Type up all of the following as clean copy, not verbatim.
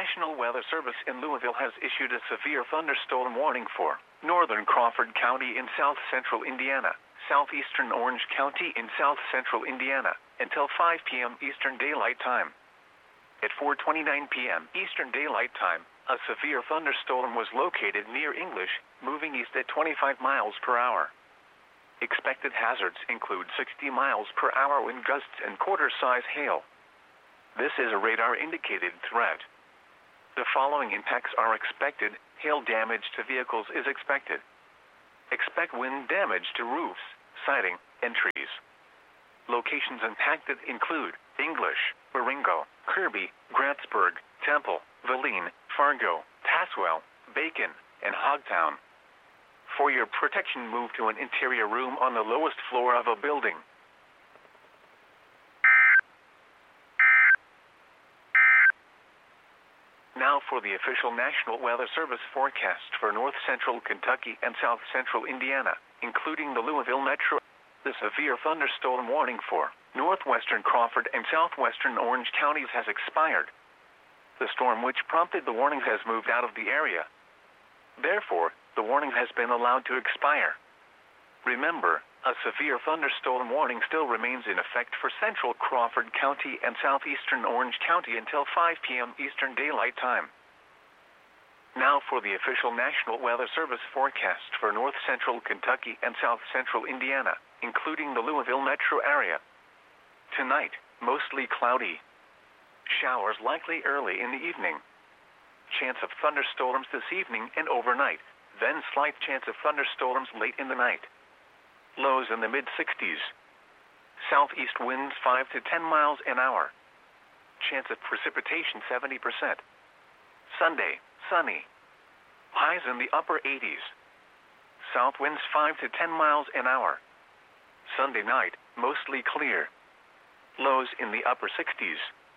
National Weather Service in Louisville has issued a severe thunderstorm warning for northern Crawford County in south-central Indiana, southeastern Orange County in south-central Indiana, until 5 p.m. Eastern Daylight Time. At 4:29 p.m. Eastern Daylight Time, a severe thunderstorm was located near English, moving east at 25 miles per hour. Expected hazards include 60 miles per hour wind gusts and quarter-size hail. This is a radar-indicated threat. The following impacts are expected. Hail damage to vehicles is expected. Expect wind damage to roofs, siding, and trees. Locations impacted include English, Baringo, Kirby, Grantsburg, Temple, Valine, Fargo, Tazewell, Bacon, and Hogtown. For your protection, move to an interior room on the lowest floor of a building. Now for the official National Weather Service forecast for north-central Kentucky and south-central Indiana, including the Louisville metro. The severe thunderstorm warning for northwestern Crawford and southwestern Orange counties has expired. The storm which prompted the warning has moved out of the area. Therefore, the warning has been allowed to expire. Remember, a severe thunderstorm warning still remains in effect for central Crawford County and southeastern Orange County until 5 p.m. Eastern Daylight Time. Now for the official National Weather Service forecast for north-central Kentucky and south-central Indiana, including the Louisville metro area. Tonight, mostly cloudy. Showers likely early in the evening. Chance of thunderstorms this evening and overnight, then slight chance of thunderstorms late in the night. Lows in the mid-60s. Southeast winds 5 to 10 miles an hour. Chance of precipitation 70%. Sunday, sunny. Highs in the upper 80s. South winds 5 to 10 miles an hour. Sunday night, mostly clear. Lows in the upper 60s.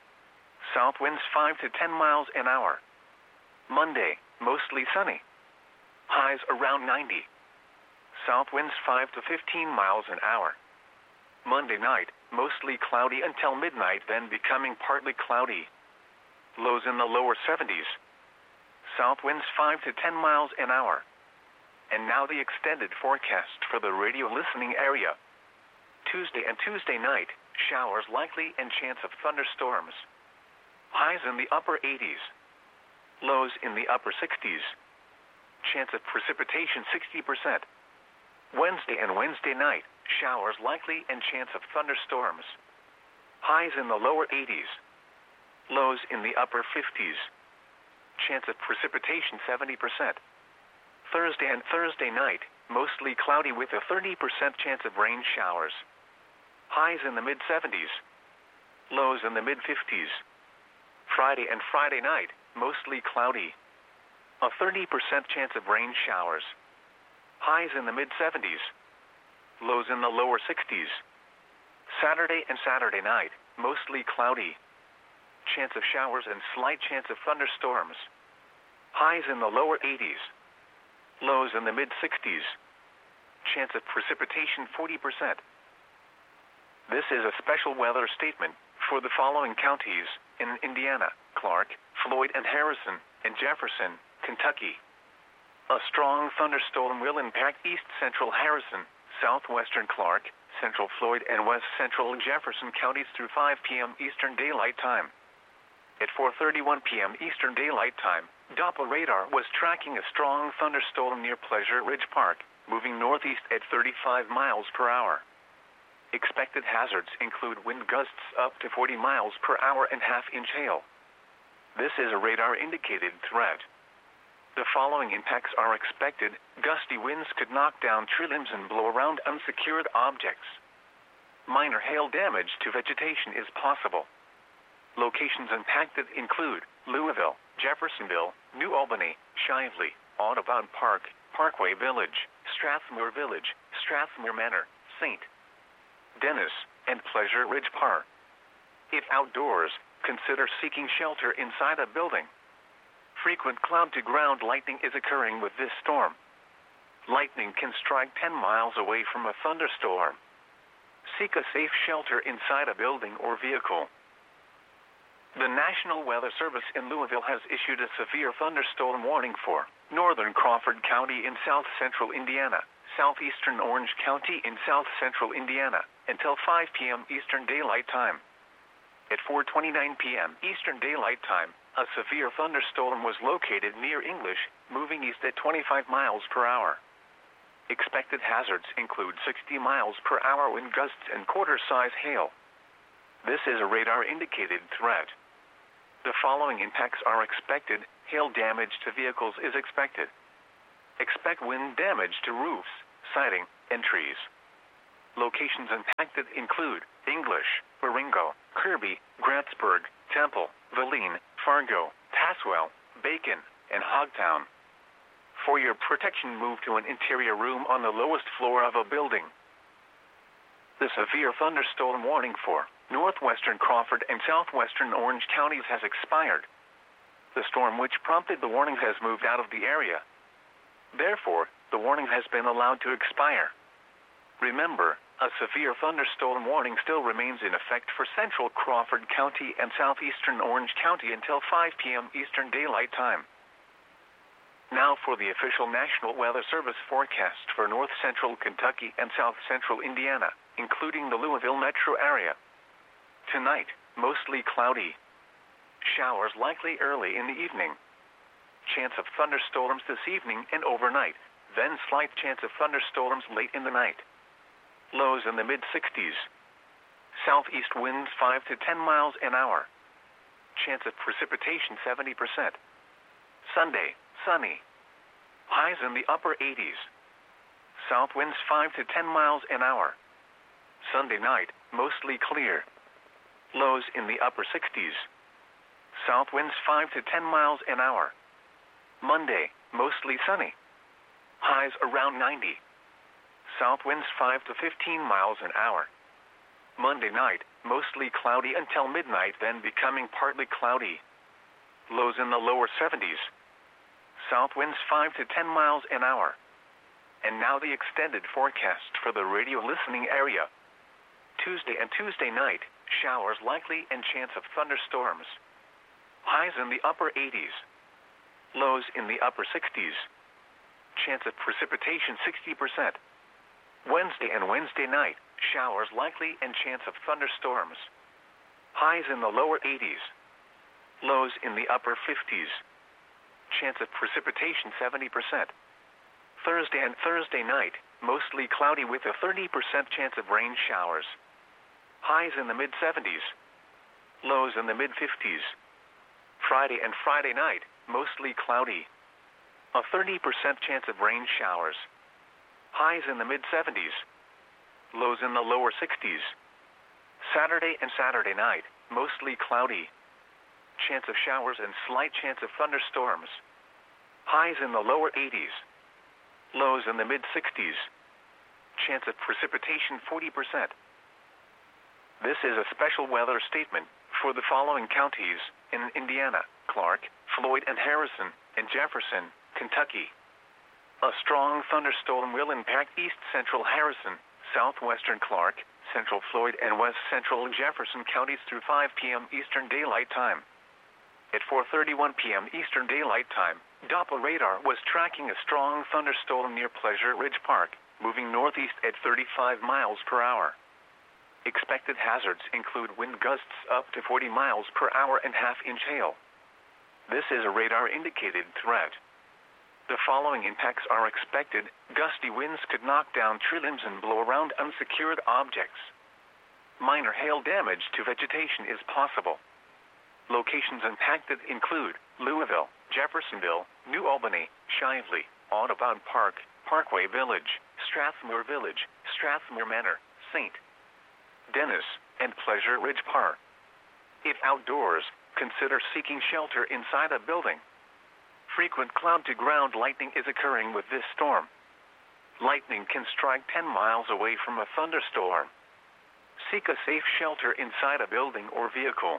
South winds 5 to 10 miles an hour. Monday, mostly sunny. Highs around 90. South winds 5 to 15 miles an hour. Monday night, mostly cloudy until midnight, then becoming partly cloudy. Lows in the lower 70s. South winds 5 to 10 miles an hour. And now the extended forecast for the radio listening area. Tuesday and Tuesday night, showers likely and chance of thunderstorms. Highs in the upper 80s. Lows in the upper 60s. Chance of precipitation 60%. Wednesday and Wednesday night, showers likely and chance of thunderstorms. Highs in the lower 80s. Lows in the upper 50s. Chance of precipitation 70%. Thursday and Thursday night, mostly cloudy with a 30% chance of rain showers. Highs in the mid-70s. Lows in the mid-50s. Friday and Friday night, mostly cloudy. A 30% chance of rain showers. Highs in the mid-70s. Lows in the lower 60s. Saturday and Saturday night, mostly cloudy. Chance of showers and slight chance of thunderstorms. Highs in the lower 80s. Lows in the mid-60s. Chance of precipitation 40%. This is a special weather statement for the following counties in Indiana: Clark, Floyd and Harrison, and Jefferson, Kentucky. A strong thunderstorm will impact east-central Harrison, southwestern Clark, central Floyd, and west-central Jefferson counties through 5 p.m. Eastern Daylight Time. At 4:31 p.m. Eastern Daylight Time, Doppler radar was tracking a strong thunderstorm near Pleasure Ridge Park, moving northeast at 35 miles per hour. Expected hazards include wind gusts up to 40 miles per hour and half-inch hail. This is a radar-indicated threat. The following impacts are expected. Gusty winds could knock down tree limbs and blow around unsecured objects. Minor hail damage to vegetation is possible. Locations impacted include Louisville, Jeffersonville, New Albany, Shively, Audubon Park, Parkway Village, Strathmore Village, Strathmore Manor, St. Denis, and Pleasure Ridge Park. If outdoors, consider seeking shelter inside a building. Frequent cloud-to-ground lightning is occurring with this storm. Lightning can strike 10 miles away from a thunderstorm. Seek a safe shelter inside a building or vehicle. The National Weather Service in Louisville has issued a severe thunderstorm warning for northern Crawford County in south central Indiana, southeastern Orange County in south central Indiana, until 5 p.m. Eastern Daylight Time. At 4:29 p.m. Eastern Daylight Time, a severe thunderstorm was located near English, moving east at 25 miles per hour. Expected hazards include 60 miles per hour wind gusts and quarter-size hail. This is a radar-indicated threat. The following impacts are expected. Hail damage to vehicles is expected. Expect wind damage to roofs, siding, and trees. Locations impacted include English, Baringo, Kirby, Grantsburg, Temple, Valine, Fargo, Tazewell, Bacon, and Hogtown. For your protection, move to an interior room on the lowest floor of a building. The severe thunderstorm warning for northwestern Crawford and southwestern Orange counties has expired. The storm which prompted the warning has moved out of the area. Therefore, the warning has been allowed to expire. Remember, a severe thunderstorm warning still remains in effect for central Crawford County and southeastern Orange County until 5 p.m. Eastern Daylight Time. Now for the official National Weather Service forecast for north central Kentucky and south central Indiana, including the Louisville metro area. Tonight, mostly cloudy. Showers likely early in the evening. Chance of thunderstorms this evening and overnight, then slight chance of thunderstorms late in the night. Lows in the mid-60s. Southeast winds 5 to 10 miles an hour. Chance of precipitation 70%. Sunday, sunny. Highs in the upper 80s. South winds 5 to 10 miles an hour. Sunday night, mostly clear. Lows in the upper 60s. South winds 5 to 10 miles an hour. Monday, mostly sunny. Highs around 90. South winds 5 to 15 miles an hour. Monday night, mostly cloudy until midnight, then becoming partly cloudy. Lows in the lower 70s. South winds 5 to 10 miles an hour. And now the extended forecast for the radio listening area. Tuesday and Tuesday night, showers likely and chance of thunderstorms. Highs in the upper 80s. Lows in the upper 60s. Chance of precipitation 60%. Wednesday and Wednesday night, showers likely and chance of thunderstorms. Highs in the lower 80s. Lows in the upper 50s. Chance of precipitation 70%. Thursday and Thursday night, mostly cloudy with a 30% chance of rain showers. Highs in the mid-70s. Lows in the mid-50s. Friday and Friday night, mostly cloudy. A 30% chance of rain showers. Highs in the mid-70s. Lows in the lower 60s. Saturday and Saturday night, mostly cloudy. Chance of showers and slight chance of thunderstorms. Highs in the lower 80s. Lows in the mid-60s. Chance of precipitation 40%. This is a special weather statement for the following counties in Indiana: Clark, Floyd and Harrison, and Jefferson, Kentucky. A strong thunderstorm will impact east central Harrison, southwestern Clark, central Floyd and west central Jefferson counties through 5 p.m. Eastern Daylight Time. At 4:31 p.m. Eastern Daylight Time, Doppler radar was tracking a strong thunderstorm near Pleasure Ridge Park, moving northeast at 35 miles per hour. Expected hazards include wind gusts up to 40 miles per hour and half-inch hail. This is a radar-indicated threat. The following impacts are expected. Gusty winds could knock down tree limbs and blow around unsecured objects. Minor hail damage to vegetation is possible. Locations impacted include Louisville, Jeffersonville, New Albany, Shively, Audubon Park, Parkway Village, Strathmore Village, Strathmore Manor, St. Denis, and Pleasure Ridge Park. If outdoors, consider seeking shelter inside a building. Frequent cloud-to-ground lightning is occurring with this storm. Lightning can strike 10 miles away from a thunderstorm. Seek a safe shelter inside a building or vehicle.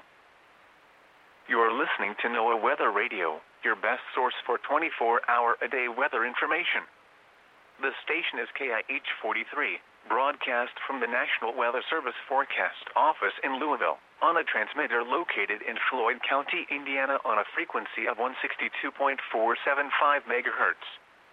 You are listening to NOAA Weather Radio, your best source for 24-hour-a-day weather information. The station is KIH 43, Broadcast from the National Weather Service Forecast Office in Louisville, on a transmitter located in Floyd County, Indiana on a frequency of 162.475 megahertz.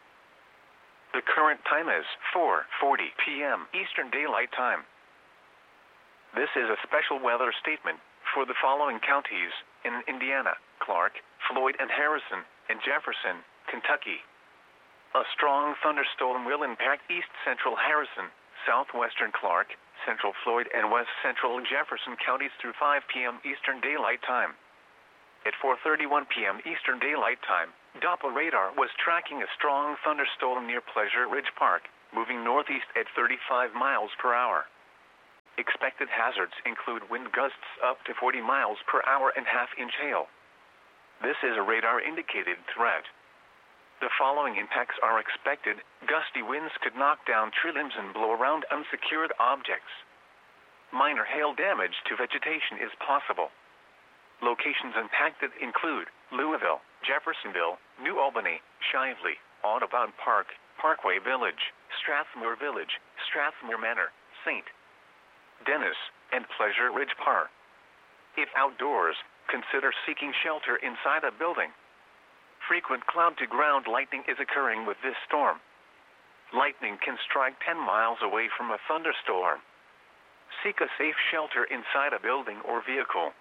The current time is 4:40 p.m. Eastern Daylight Time. This is a special weather statement for the following counties in Indiana: Clark, Floyd and Harrison, and Jefferson, Kentucky. A strong thunderstorm will impact east central Harrison, southwestern Clark, central Floyd, and west central Jefferson counties through 5 p.m. Eastern Daylight Time. At 4:31 p.m. Eastern Daylight Time, Doppler radar was tracking a strong thunderstorm near Pleasure Ridge Park, moving northeast at 35 miles per hour. Expected hazards include wind gusts up to 40 miles per hour and half-inch hail. This is a radar-indicated threat. The following impacts are expected. Gusty winds could knock down tree limbs and blow around unsecured objects. Minor hail damage to vegetation is possible. Locations impacted include Louisville, Jeffersonville, New Albany, Shively, Audubon Park, Parkway Village, Strathmore Village, Strathmore Manor, St. Denis, and Pleasure Ridge Park. If outdoors, consider seeking shelter inside a building. Frequent cloud-to-ground lightning is occurring with this storm. Lightning can strike 10 miles away from a thunderstorm. Seek a safe shelter inside a building or vehicle.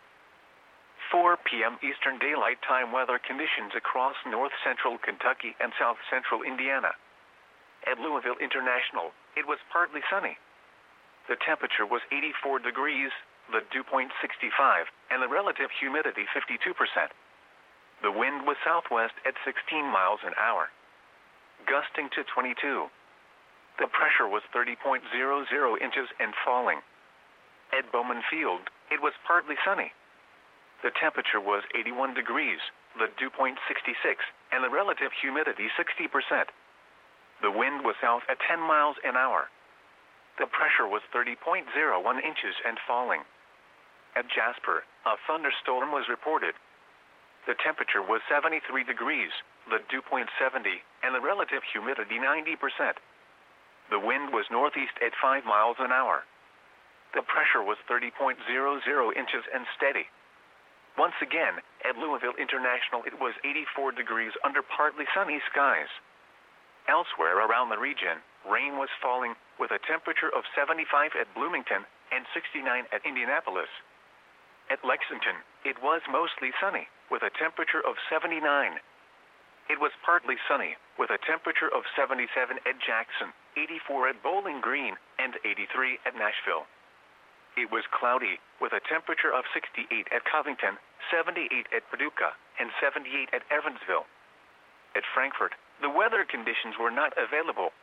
4 p.m. Eastern Daylight Time weather conditions across north-central Kentucky and south-central Indiana. At Louisville International, it was partly sunny. The temperature was 84 degrees, the dew point 65, and the relative humidity 52%. The wind was southwest at 16 miles an hour, gusting to 22. The pressure was 30.00 inches and falling. At Bowman Field, it was partly sunny. The temperature was 81 degrees, the dew point 66, and the relative humidity 60%. The wind was south at 10 miles an hour. The pressure was 30.01 inches and falling. At Jasper, a thunderstorm was reported. The temperature was 73 degrees, the dew point 70, and the relative humidity 90%. The wind was northeast at 5 miles an hour. The pressure was 30.00 inches and steady. Once again, at Louisville International it was 84 degrees under partly sunny skies. Elsewhere around the region, rain was falling, with a temperature of 75 at Bloomington and 69 at Indianapolis. At Lexington, it was mostly sunny, with a temperature of 79. It was partly sunny, with a temperature of 77 at Jackson, 84 at Bowling Green, and 83 at Nashville. It was cloudy, with a temperature of 68 at Covington, 78 at Paducah, and 78 at Evansville. At Frankfort, the weather conditions were not available.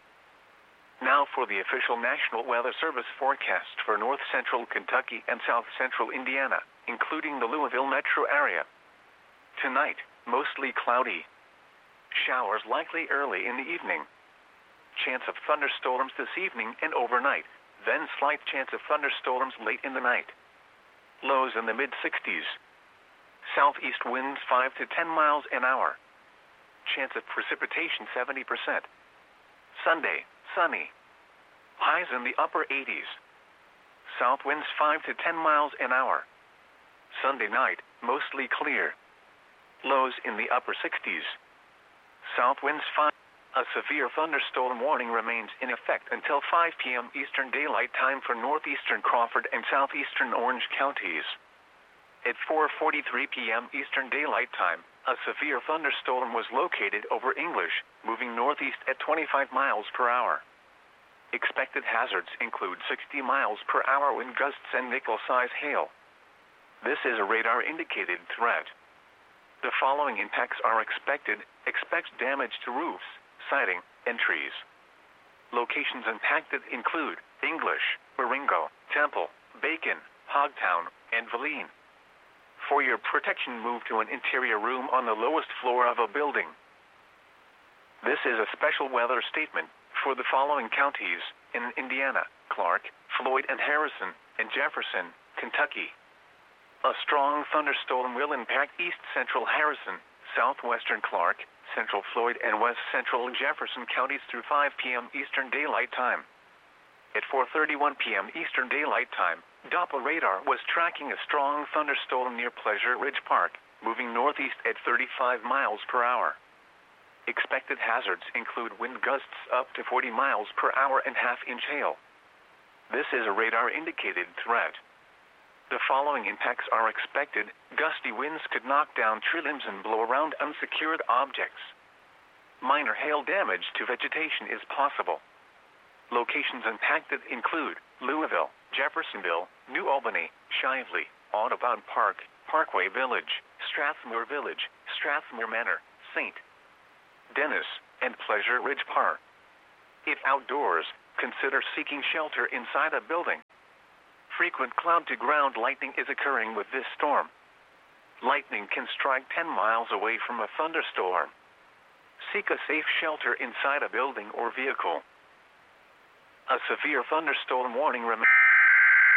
Now for the official National Weather Service forecast for north-central Kentucky and south-central Indiana, including the Louisville metro area. Tonight, mostly cloudy. Showers likely early in the evening. Chance of thunderstorms this evening and overnight, then slight chance of thunderstorms late in the night. Lows in the mid-60s. Southeast winds 5 to 10 miles an hour. Chance of precipitation 70%. Sunday, sunny. Highs in the upper 80s. South winds 5 to 10 miles an hour. Sunday night, mostly clear. Lows in the upper 60s. South winds 5. A severe thunderstorm warning remains in effect until 5 p.m. Eastern Daylight Time for northeastern Crawford and southeastern Orange counties. At 4:43 p.m. Eastern Daylight Time, a severe thunderstorm was located over English, moving northeast at 25 miles per hour. Expected hazards include 60 miles per hour wind gusts and nickel-size hail. This is a radar-indicated threat. The following impacts are expected. Expect damage to roofs, siding, and trees. Locations impacted include English, Baringo, Temple, Bacon, Hogtown, and Valine. For your protection, move to an interior room on the lowest floor of a building. This is a special weather statement for the following counties in Indiana: Clark, Floyd and Harrison, and Jefferson, Kentucky. A strong thunderstorm will impact east central Harrison, southwestern Clark, central Floyd, and west central Jefferson counties through 5 p.m. Eastern Daylight Time. At 4:31 p.m. Eastern Daylight Time, Doppler radar was tracking a strong thunderstorm near Pleasure Ridge Park, moving northeast at 35 miles per hour. Expected hazards include wind gusts up to 40 miles per hour and half-inch hail. This is a radar-indicated threat. The following impacts are expected. Gusty winds could knock down tree limbs and blow around unsecured objects. Minor hail damage to vegetation is possible. Locations impacted include Louisville, Jeffersonville, New Albany, Shively, Audubon Park, Parkway Village, Strathmore Village, Strathmore Manor, St. Denis, and Pleasure Ridge Park. If outdoors, consider seeking shelter inside a building. Frequent cloud-to-ground lightning is occurring with this storm. Lightning can strike 10 miles away from a thunderstorm. Seek a safe shelter inside a building or vehicle. A severe thunderstorm warning remains.